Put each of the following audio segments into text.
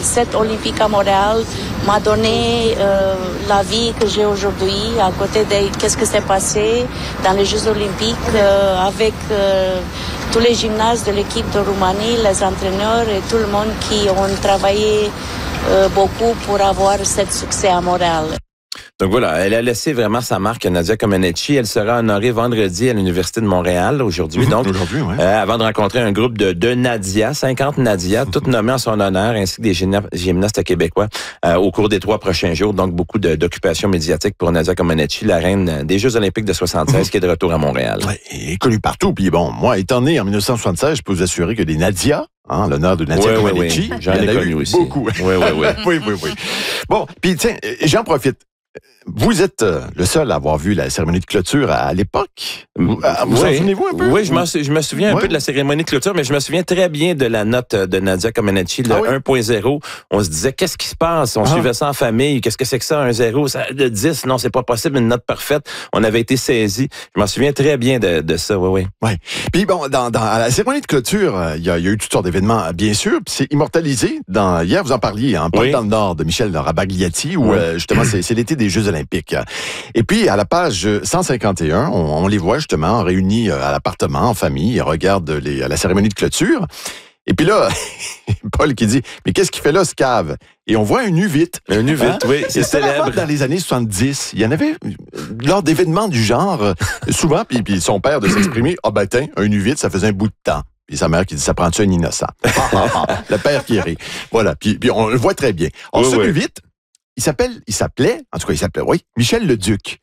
cette Olympique à Montréal m'a donné la vie que j'ai aujourd'hui à côté de qu'est-ce que s'est passé dans les Jeux olympiques avec tous les gymnastes de l'équipe de Roumanie, les entraîneurs et tout le monde qui ont travaillé beaucoup pour avoir ce succès à Montréal. Donc voilà, elle a laissé vraiment sa marque, Nadia Comaneci. Elle sera honorée vendredi à l'Université de Montréal, aujourd'hui. Donc, avant de rencontrer un groupe de Nadia, 50 Nadia, toutes nommées en son honneur, ainsi que des gymnastes québécois au cours des 3 prochains jours. Donc, beaucoup d'occupations médiatiques pour Nadia Comaneci, la reine des Jeux olympiques de 76, qui est de retour à Montréal. Ouais, elle est connue partout. Puis bon, moi, étant né en 1976, je peux vous assurer que des Nadia, l'honneur de Nadia Comaneci, j'en ai connu aussi. Beaucoup. Oui. Bon, puis tiens, j'en profite. Vous êtes le seul à avoir vu la cérémonie de clôture à l'époque. Vous en souvenez-vous un peu? Oui, je me souviens un peu de la cérémonie de clôture, mais je me souviens très bien de la note de Nadia Comaneci, le 1.0. On se disait, qu'est-ce qui se passe? On suivait ça en famille. Qu'est-ce que c'est que ça, un 0? De 10? Non, c'est pas possible, une note parfaite. On avait été saisis. Je m'en souviens très bien de ça, oui. Puis bon, à la cérémonie de clôture, il y a eu toutes sortes d'événements, bien sûr. Puis c'est immortalisé hier, vous en parliez, Paul dans le Nord de Michel Rabagliati, où justement, c'est l'été des Jeux olympiques. Et puis, à la page 151, on les voit justement réunis à l'appartement, en famille, ils regardent la cérémonie de clôture. Et puis là, Paul qui dit, mais qu'est-ce qu'il fait là, ce cave? Et on voit un uvite. Un uvite, oui, c'est célèbre. Dans les années 70, il y en avait, lors d'événements du genre, souvent, puis son père de s'exprimer, un uvite, ça faisait un bout de temps. Puis sa mère qui dit, ça prend-tu un innocent? Le père qui rit. Voilà, puis on le voit très bien. Ce uvite, il s'appelait, Michel Leduc.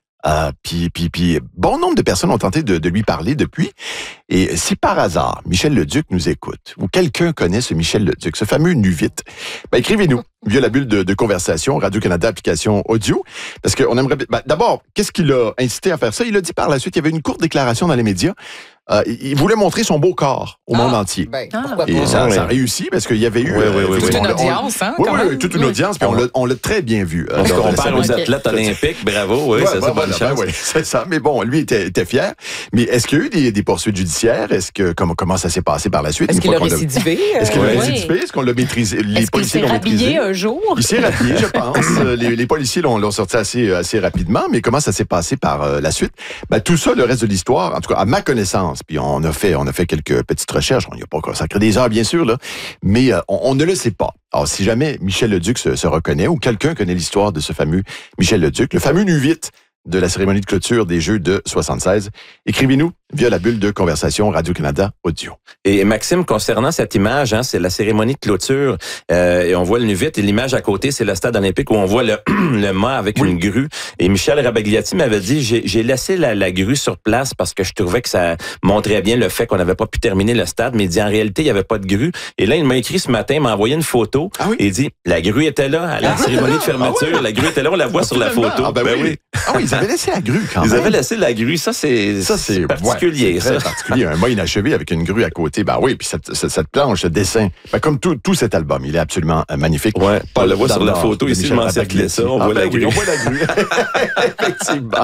Puis bon nombre de personnes ont tenté de lui parler depuis. Et si par hasard, Michel Leduc nous écoute, ou quelqu'un connaît ce Michel Leduc, ce fameux Nuvite, écrivez-nous via la bulle de conversation, Radio-Canada, application audio, parce qu'on aimerait... d'abord, qu'est-ce qui l'a incité à faire ça? Il a dit par la suite, il y avait une courte déclaration dans les médias. Il voulait montrer son beau corps au monde entier. Et ça a réussi parce qu'il y a eu... toute une audience, toute une audience, puis on l'a très bien vu. On se compare aux athlètes olympiques, bravo, c'est ça. Mais bon, lui était fier. Mais est-ce qu'il y a eu des poursuites judiciaires? Comment ça s'est passé par la suite? Est-ce qu'il a récidivé? Est-ce qu'on l'a maîtrisé? Les policiers l'ont maîtrisé? Un jour? Il s'est rhabillé, je pense. Les policiers l'ont sorti assez rapidement, mais comment ça s'est passé par la suite? Tout ça, le reste de l'histoire, en tout cas, à ma connaissance, puis on a fait quelques petites recherches, on n'y a pas consacré des heures, bien sûr, là, mais on ne le sait pas. Alors, si jamais Michel Leduc se reconnaît, ou quelqu'un connaît l'histoire de ce fameux Michel Leduc, le fameux Nuvite de la cérémonie de clôture des Jeux de 76, écrivez-nous via la bulle de conversation Radio-Canada Audio. Et Maxime, concernant cette image, c'est la cérémonie de clôture, et on voit le Nuvite, et l'image à côté, c'est le stade olympique où on voit le mât avec une grue. Et Michel Rabagliati m'avait dit, j'ai laissé la grue sur place parce que je trouvais que ça montrait bien le fait qu'on n'avait pas pu terminer le stade, mais il dit, en réalité, il n'y avait pas de grue. Et là, il m'a écrit ce matin, il m'a envoyé une photo, et il dit, la grue était là, à la cérémonie de fermeture, la grue était là, on la voit sur la photo. Ils avaient laissé la grue quand même. Ils avaient laissé la grue, ça c'est particulier. Très particulier, un mât inachevé avec une grue à côté. Puis cette planche, ce dessin, comme tout cet album, il est absolument magnifique. Ouais, Paul le voit sur la photo ici, je m'encerclais ça, on voit la grue. On voit la grue, effectivement.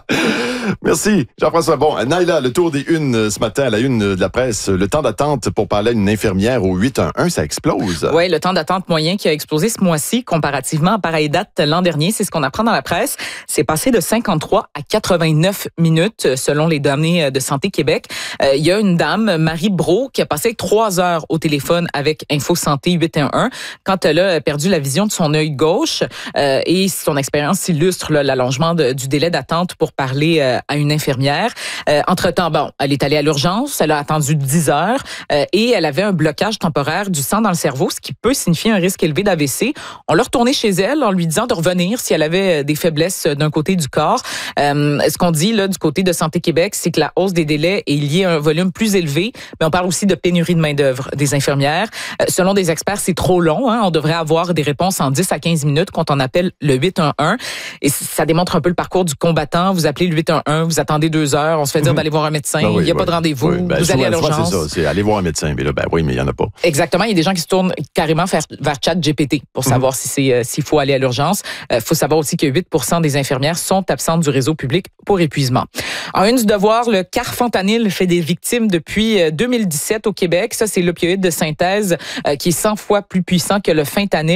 Merci, Jean-François. Bon, Naila, le tour des unes ce matin, à la une de la presse, le temps d'attente pour parler à une infirmière au 811, ça explose. Oui, le temps d'attente moyen qui a explosé ce mois-ci, comparativement à pareille date l'an dernier, c'est ce qu'on apprend dans la presse. C'est passé de 53 à 89 minutes, selon les données de Santé Québec. Il y a une dame, Marie Brault, qui a passé 3 heures au téléphone avec Info Santé 811 quand elle a perdu la vision de son œil gauche. Et son expérience illustre l'allongement du délai d'attente pour parler à une infirmière. Entre-temps, elle est allée à l'urgence, elle a attendu 10 heures et elle avait un blocage temporaire du sang dans le cerveau, ce qui peut signifier un risque élevé d'AVC. On l'a retourné chez elle en lui disant de revenir si elle avait des faiblesses d'un côté du corps. Ce qu'on dit là du côté de Santé Québec, c'est que la hausse des délais est liée à un volume plus élevé, mais on parle aussi de pénurie de main-d'œuvre des infirmières. Selon des experts, c'est trop long. On devrait avoir des réponses en 10 à 15 minutes quand on appelle le 811. Et ça démontre un peu le parcours du combattant. Vous appelez le 811, vous attendez 2 heures, on se fait dire d'aller voir un médecin, il n'y a pas de rendez-vous, vous allez à l'urgence. C'est ça, c'est aller voir un médecin. Mais là, mais il n'y en a pas. Exactement, il y a des gens qui se tournent carrément vers ChatGPT pour savoir s'il faut aller à l'urgence. Il faut savoir aussi que 8% des infirmières sont absentes du réseau public pour épuisement. En une du devoir, le carfentanil fait des victimes depuis 2017 au Québec. Ça, c'est l'opioïde de synthèse qui est 100 fois plus puissant que le fentanyl.